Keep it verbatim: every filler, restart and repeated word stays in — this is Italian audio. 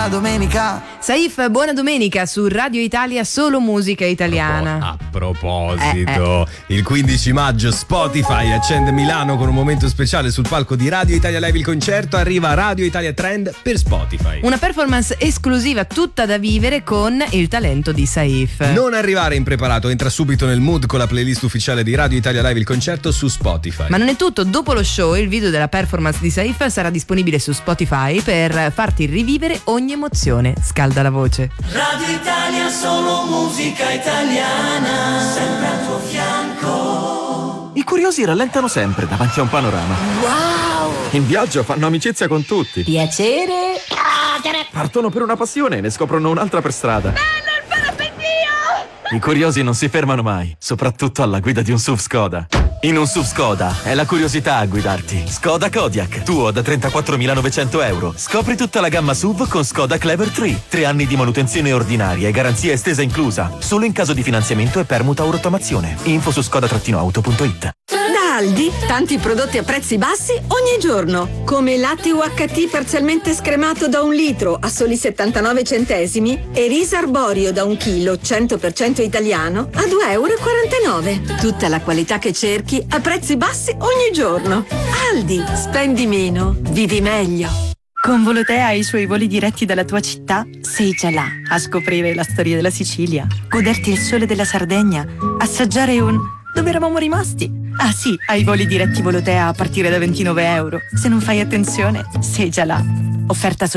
buona domenica. Saif, buona domenica su Radio Italia, solo musica italiana. A proposito, eh, eh. il quindici maggio Spotify accende Milano con un momento speciale sul palco di Radio Italia Live il concerto. Arriva Radio Italia Trend per Spotify. Una performance esclusiva tutta da vivere con il talento di Saif. Non arrivare impreparato, entra subito nel mood con la playlist ufficiale di Radio Italia Live il concerto su Spotify. Ma non è tutto, dopo lo show il video della performance di Saif sarà disponibile su Spotify per farti rivivere ogni emozione. Scalda la voce. Radio Italia, solo musica italiana, sempre al tuo fianco. I curiosi rallentano sempre davanti a un panorama. Wow! In viaggio fanno amicizia con tutti. Piacere. Partono per una passione e ne scoprono un'altra per strada. Bello il parapendio! I curiosi non si fermano mai, soprattutto alla guida di un S U V Skoda. In un S U V Skoda è la curiosità a guidarti. Skoda Kodiaq, tuo da trentaquattromilanovecento euro. Scopri tutta la gamma S U V con Skoda Clever tre. Tre anni di manutenzione ordinaria e garanzia estesa inclusa. Solo in caso di finanziamento e permuta o rottamazione. Info su skoda auto punto it. Da Aldi, tanti prodotti a prezzi bassi ogni giorno. Come il latte U H T parzialmente scremato da un litro a soli settantanove centesimi e riso arborio da un chilo cento per cento italiano a due virgola quarantanove euro. Tutta la qualità che cerchi a prezzi bassi ogni giorno. Aldi, spendi meno, vivi meglio. Con Volotea e i suoi voli diretti dalla tua città sei già là a scoprire la storia della Sicilia, goderti il sole della Sardegna, assaggiare un... dove eravamo rimasti? Ah sì, hai voli diretti Volotea a partire da ventinove euro. Se non fai attenzione, sei già là. Offerta